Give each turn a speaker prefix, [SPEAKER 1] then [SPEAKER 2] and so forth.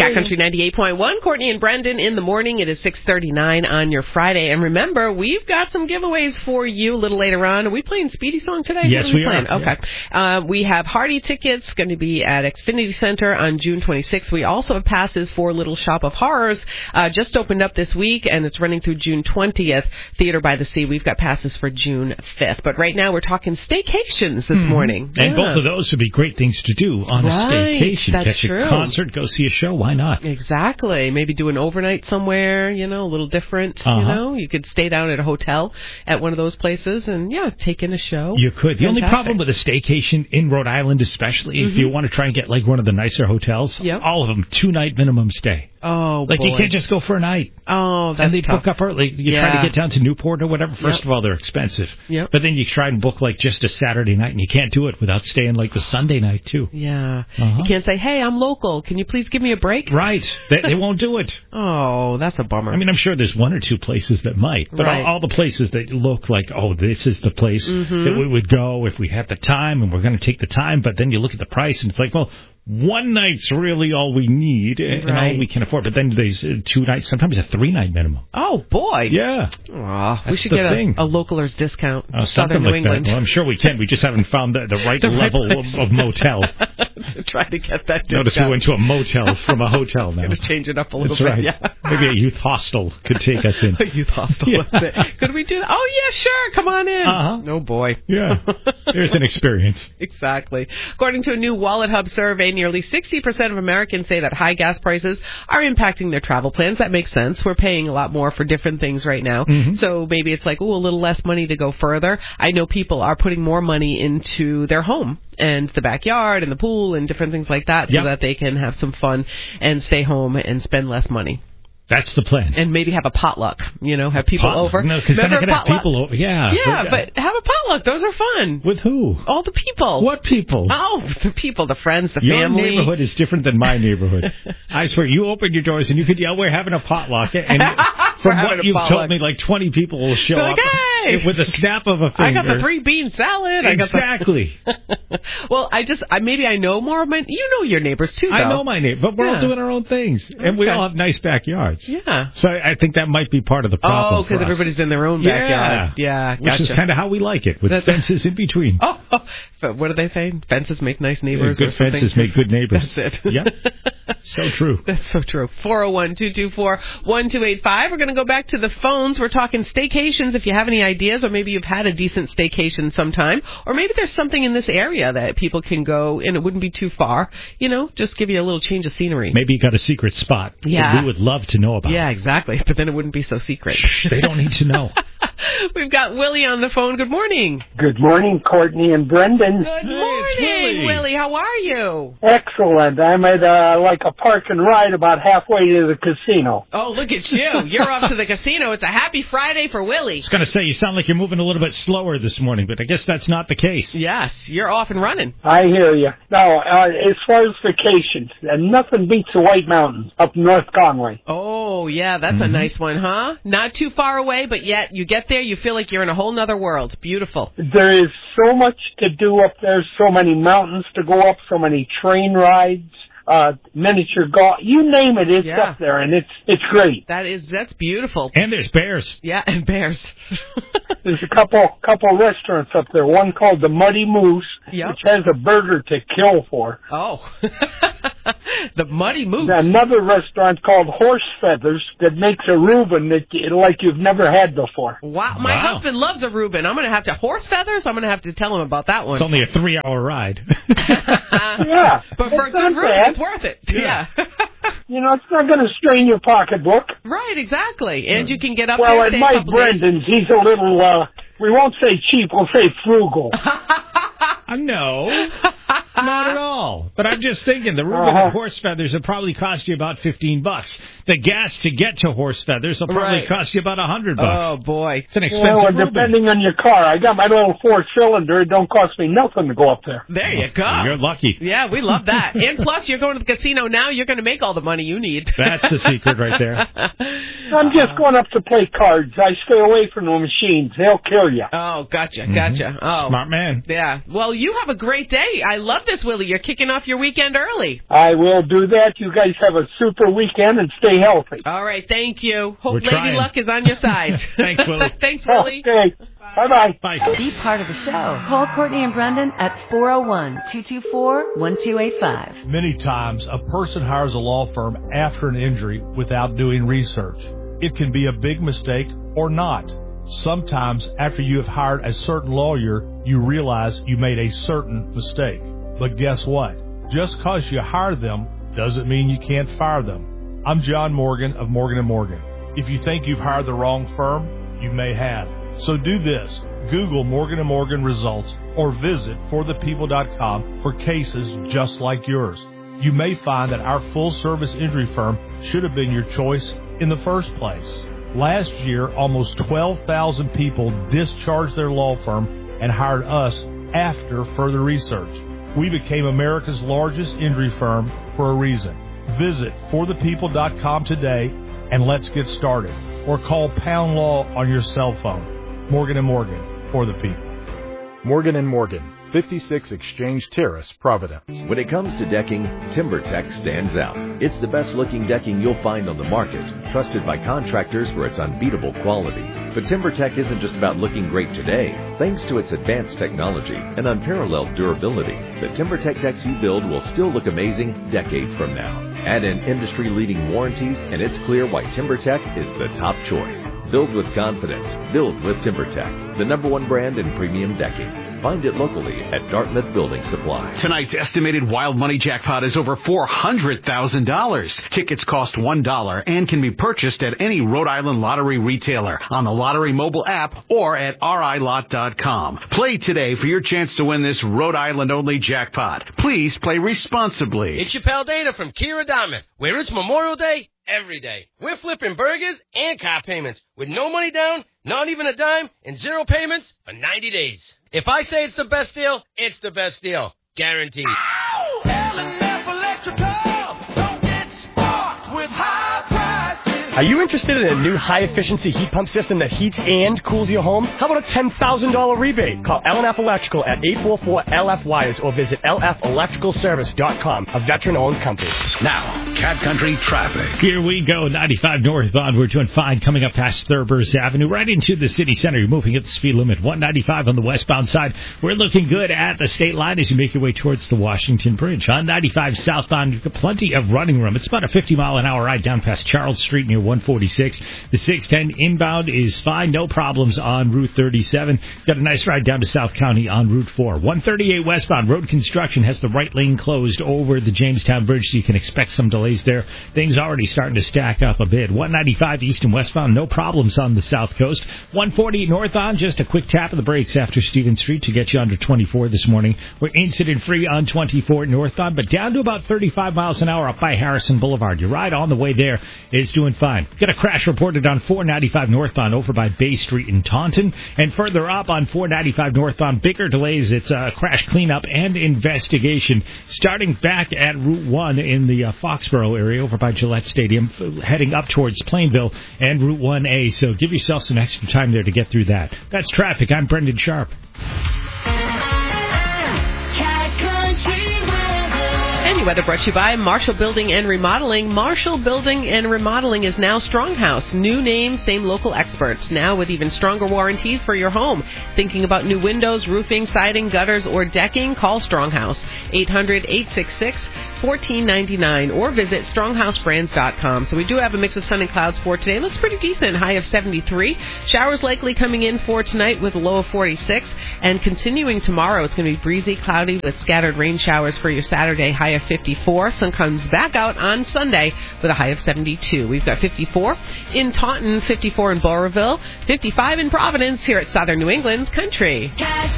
[SPEAKER 1] Country 98.1. Courtney and Brendan in the morning. It is 6:39 on your Friday. And remember, we've got some giveaways for you a little later on. Are we playing Speedy Song today?
[SPEAKER 2] Yes, we are.
[SPEAKER 1] Okay.
[SPEAKER 2] Yeah.
[SPEAKER 1] We have Hardy tickets going to be at Xfinity Center on June 26th. We also have passes for Little Shop of Horrors. Just opened up this week, and it's running through June 20th. Theater by the Sea. We've got passes for June 5th. But right now, we're talking staycations this morning.
[SPEAKER 2] And both of those would be great things to do on a staycation.
[SPEAKER 1] That's
[SPEAKER 2] Catch
[SPEAKER 1] true.
[SPEAKER 2] a concert, go see a show. Why not?
[SPEAKER 1] Exactly. Maybe do an overnight somewhere, a little different, You could stay down at a hotel at one of those places and, take in a show.
[SPEAKER 2] You could. The only problem with a staycation in Rhode Island especially, if you want to try and get like one of the nicer hotels, all of them, 2-night minimum stay.
[SPEAKER 1] Oh,
[SPEAKER 2] like, you can't just go for a night.
[SPEAKER 1] Oh, that's
[SPEAKER 2] And they
[SPEAKER 1] tough.
[SPEAKER 2] book up early. You try to get down to Newport or whatever. First of all, they're expensive. But then you try and book, like, just a Saturday night, and you can't do it without staying, like, the Sunday night, too.
[SPEAKER 1] Yeah. You can't say, hey, I'm local. Can you please give me a break?
[SPEAKER 2] Right. They won't do it.
[SPEAKER 1] Oh, that's a bummer.
[SPEAKER 2] I mean, I'm sure there's one or two places that might. But all the places that look like, this is the place that we would go if we had the time, and we're going to take the time. But then you look at the price, and it's like, well, one night's really all we need and all we can afford. But then there's 2 nights, sometimes a 3-night minimum.
[SPEAKER 1] Oh, boy.
[SPEAKER 2] Yeah.
[SPEAKER 1] We should get a localer's discount.
[SPEAKER 2] Southern New England. Well, I'm sure we can. We just haven't found the right level of motel.
[SPEAKER 1] To try to get that discount.
[SPEAKER 2] Notice we went to a motel from a hotel now.
[SPEAKER 1] Got to change it up a little
[SPEAKER 2] bit.
[SPEAKER 1] Right.
[SPEAKER 2] Yeah. Maybe a youth hostel could take us in.
[SPEAKER 1] A youth hostel. Could we do that? Oh, yeah, sure. Come on in. Oh, boy.
[SPEAKER 2] Yeah. There's an experience.
[SPEAKER 1] Exactly. According to a new Wallet Hub survey, nearly 60% of Americans say that high gas prices are impacting their travel plans. That makes sense. We're paying a lot more for different things right now. So maybe it's like, a little less money to go further. I know people are putting more money into their home and the backyard and the pool and different things like that so that they can have some fun and stay home and spend less money.
[SPEAKER 2] That's the plan.
[SPEAKER 1] And maybe have a potluck, have people over.
[SPEAKER 2] No, because they're not going to have people over. Yeah.
[SPEAKER 1] Yeah, but have a potluck. Those are fun.
[SPEAKER 2] With who?
[SPEAKER 1] All the people.
[SPEAKER 2] What people?
[SPEAKER 1] Oh, the people, the friends, the
[SPEAKER 2] Your
[SPEAKER 1] family.
[SPEAKER 2] Your neighborhood is different than my neighborhood. I swear, you open your doors and you could yell, we're having a potluck. And from what you've told me, like 20 people will show up with a snap of a finger.
[SPEAKER 1] I got the 3-bean salad.
[SPEAKER 2] Exactly.
[SPEAKER 1] Well, maybe I know more of my... You know your neighbors, too, though.
[SPEAKER 2] I know my neighbors, but we're all doing our own things. And we all have nice backyards.
[SPEAKER 1] Yeah.
[SPEAKER 2] So I think that might be part of the problem.
[SPEAKER 1] Oh, because everybody's in their own backyard. Yeah, gotcha.
[SPEAKER 2] Which is kind of how we like it, with fences in between.
[SPEAKER 1] But what do they say? Fences make nice neighbors.
[SPEAKER 2] Good fences make good neighbors.
[SPEAKER 1] That's it.
[SPEAKER 2] Yep. So true.
[SPEAKER 1] That's so true. 401-224-1285. We're going to go back to the phones. We're talking staycations. If you have any ideas, or maybe you've had a decent staycation sometime, or maybe there's something in this area that people can go, and it wouldn't be too far. Just give you a little change of scenery.
[SPEAKER 2] Maybe you got a secret spot that we would love to know about.
[SPEAKER 1] Yeah, exactly. But then it wouldn't be so secret.
[SPEAKER 2] They don't need to know.
[SPEAKER 1] We've got Willie on the phone. Good morning.
[SPEAKER 3] Good morning, Courtney and Brendan.
[SPEAKER 1] Good morning, Willie. How are you?
[SPEAKER 3] Excellent. I'm at a park and ride about halfway to the casino.
[SPEAKER 1] Oh, look at you. You're off to the casino. It's a happy Friday for Willie.
[SPEAKER 2] I was going to say, you sound like you're moving a little bit slower this morning, but I guess that's not the case.
[SPEAKER 1] Yes, you're off and running.
[SPEAKER 3] I hear you. Now, as far as vacations, nothing beats the White Mountains up North Conway.
[SPEAKER 1] Oh, yeah, that's a nice one, huh? Not too far away, but yet you get there, you feel like you're in a whole nother world. Beautiful.
[SPEAKER 3] There is so much to do up there, so many mountains to go up, so many train rides. Miniature golf, you name it, it's up there, and it's great.
[SPEAKER 1] That's beautiful.
[SPEAKER 2] And there's bears.
[SPEAKER 1] Yeah, and bears.
[SPEAKER 3] There's a couple restaurants up there. One called the Muddy Moose, which has a burger to kill for.
[SPEAKER 1] Oh, the Muddy Moose.
[SPEAKER 3] Another restaurant called Horse Feathers that makes a Reuben like you've never had before.
[SPEAKER 1] Wow, my husband loves a Reuben. I'm going to have to Horse Feathers. I'm going to have to tell him about that one.
[SPEAKER 2] It's only a 3-hour ride.
[SPEAKER 3] Yeah,
[SPEAKER 1] but for a good Reuben, it's worth it. Yeah.
[SPEAKER 3] It's not going to strain your pocketbook.
[SPEAKER 1] Right, exactly. And you can get up
[SPEAKER 3] there.
[SPEAKER 1] Well,
[SPEAKER 3] at Mike Brendan's, he's a little, we won't say cheap, we'll say frugal.
[SPEAKER 2] No, not at all. But I'm just thinking, the Reuben and Horse Feathers will probably cost you about $15. The gas to get to Horse Feathers will probably cost you about $100.
[SPEAKER 1] Oh, boy.
[SPEAKER 2] It's an expensive Reuben.
[SPEAKER 3] Depending on your car. I got my little 4-cylinder. It don't cost me nothing to go up there.
[SPEAKER 1] There you go.
[SPEAKER 2] You're lucky.
[SPEAKER 1] Yeah, we love that. And plus, you're going to the casino now. You're going to make all the money you need.
[SPEAKER 2] That's the secret right there.
[SPEAKER 3] I'm just going up to play cards. I stay away from the machines. They'll kill you.
[SPEAKER 1] Oh, gotcha. Oh,
[SPEAKER 2] smart man.
[SPEAKER 1] Yeah. Well, you have a great day. I love this, Willie. You're kicking off your weekend early.
[SPEAKER 3] I will do that. You guys have a super weekend and stay healthy.
[SPEAKER 1] All right, thank you. Hope
[SPEAKER 2] We're
[SPEAKER 1] Lady
[SPEAKER 2] trying.
[SPEAKER 1] Luck is on your side.
[SPEAKER 2] Thanks, Willie.
[SPEAKER 1] Thanks, Willie.
[SPEAKER 3] Okay. Bye-bye.
[SPEAKER 2] Bye.
[SPEAKER 4] Be part of the show. Call Courtney and Brendan at 401-224-1285.
[SPEAKER 5] Many times, a person hires a law firm after an injury without doing research. It can be a big mistake or not. Sometimes, after you have hired a certain lawyer, you realize you made a certain mistake. But guess what? Just because you hired them doesn't mean you can't fire them. I'm John Morgan of Morgan & Morgan. If you think you've hired the wrong firm, you may have. So do this. Google Morgan & Morgan results or visit forthepeople.com for cases just like yours. You may find that our full-service injury firm should have been your choice in the first place. Last year, almost 12,000 people discharged their law firm and hired us after further research. We became America's largest injury firm for a reason. Visit forthepeople.com today and let's get started. Or call Pound Law on your cell phone. Morgan & Morgan, for the people.
[SPEAKER 6] Morgan & Morgan, 56 Exchange Terrace, Providence.
[SPEAKER 7] When it comes to decking, TimberTech stands out. It's the best-looking decking you'll find on the market, trusted by contractors for its unbeatable quality. But TimberTech isn't just about looking great today. Thanks to its advanced technology and unparalleled durability, the TimberTech decks you build will still look amazing decades from now. Add in industry-leading warranties, and it's clear why TimberTech is the top choice. Build with confidence. Build with TimberTech, the #1 brand in premium decking. Find it locally at Dartmouth Building Supply.
[SPEAKER 8] Tonight's estimated Wild Money jackpot is over $400,000. Tickets cost $1 and can be purchased at any Rhode Island lottery retailer, on the Lottery mobile app, or at RILot.com. Play today for your chance to win this Rhode Island-only jackpot. Please play responsibly.
[SPEAKER 9] It's your pal Dana from Kira Dartmouth, where it's Memorial Day every day. We're flipping burgers and car payments with no money down, not even a dime, and 0 payments for 90 days. If I say it's the best deal, it's the best deal. Guaranteed. Ow! L&F Electrical. Don't get sparked with high prices.
[SPEAKER 10] Are you interested in a new high-efficiency heat pump system that heats and cools your home? How about a $10,000 rebate? Call L&F Electrical at 844-LF-WIRES or visit lfelectricalservice.com, a veteran-owned company.
[SPEAKER 8] Now, Cat Country traffic.
[SPEAKER 2] Here we go, 95 northbound. We're doing fine coming up past Thurber's Avenue, right into the city center. You're moving at the speed limit, 195 on the westbound side. We're looking good at the state line as you make your way towards the Washington Bridge. On 95 southbound, you've got plenty of running room. It's about a 50-mile-an-hour ride down past Charles Street near 146. The 610 inbound is fine. No problems on Route 37. Got a nice ride down to South County on Route 4. 138 westbound, road construction has the right lane closed over the Jamestown Bridge, so you can expect some delays there. Things already starting to stack up a bit. 195 east and westbound, no problems on the south coast. 140 northbound, just a quick tap of the brakes after Stevens Street to get you under 24 this morning. We're incident-free on 24 northbound, but down to about 35 miles an hour up by Harrison Boulevard. Your ride on the way there is doing fine. Got a crash reported on 495 northbound over by Bay Street in Taunton. And further up on 495 northbound, bigger delays. It's a crash cleanup and investigation starting back at Route 1 in the Foxborough area over by Gillette Stadium, heading up towards Plainville and Route 1A. So give yourself some extra time there to get through that. That's traffic. I'm Brendan Sharp.
[SPEAKER 1] Any weather brought to you by Marshall Building and Remodeling. Marshall Building and Remodeling is now Stronghouse. New name, same local experts. Now with even stronger warranties for your home. Thinking about new windows, roofing, siding, gutters, or decking? Call Stronghouse. 800-866-1499 or visit stronghousebrands.com. So we do have a mix of sun and clouds for today. Looks pretty decent. High of 73. Showers likely coming in for tonight with a low of 46. And continuing tomorrow, it's going to be breezy, cloudy with scattered rain showers for your Saturday. High of 54. Sun comes back out on Sunday with a high of 72. We've got 54 in Taunton, 54 in Bowerville, 55 in Providence here at Southern New England's Country.